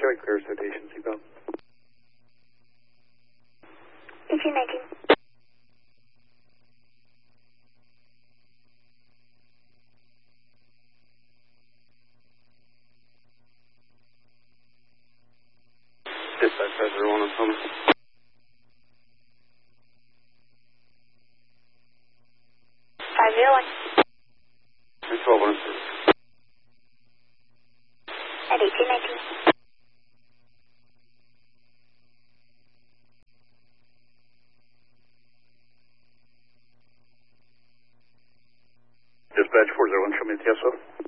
Charlie, clear citation, seatbelt. 1819. Dispatch, Passenger 1 on phone. 501. 312 on service. At 1819. Dispatch 401, show me the TSO.